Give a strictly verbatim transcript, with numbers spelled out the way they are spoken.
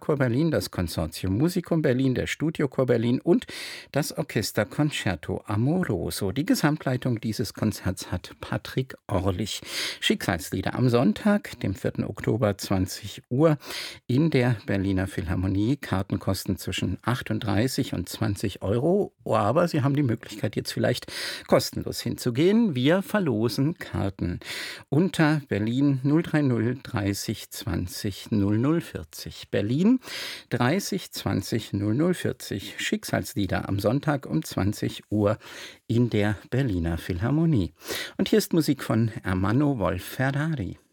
Kammerchor Berlin, das Consortium Musicum Berlin, der Studiochor Berlin und das Orchester Concerto Amoroso. Die Gesamtleitung dieses Konzerts hat Patrick Orlich. Schicksalslieder am Sonntag, dem vierten Oktober, zwanzig Uhr, in der Berliner Philharmonie. Karten kosten zwischen achtunddreißig und zwanzig Euro, aber Sie haben die Möglichkeit, jetzt vielleicht kostenlos hinzugehen. Wir verlosen Karten unter Berlin null drei null dreißig zwanzig null null vierzig. Berlin dreißig zwanzig null null vierzig. Schicksalslieder am Sonntag um zwanzig Uhr in der Berliner Philharmonie. Und hier ist Musik von Ermanno Wolf-Ferrari.